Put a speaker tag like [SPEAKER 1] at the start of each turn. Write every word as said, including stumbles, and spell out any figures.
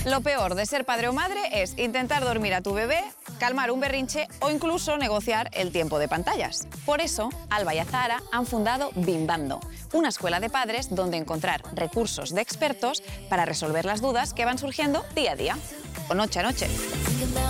[SPEAKER 1] Lo peor de ser padre o madre es intentar dormir a tu bebé, calmar un berrinche o incluso negociar el tiempo de pantallas. Por eso, Alba y Azahara han fundado Bimbando, una escuela de padres donde encontrar recursos de expertos para resolver las dudas que van surgiendo día a día o noche a noche.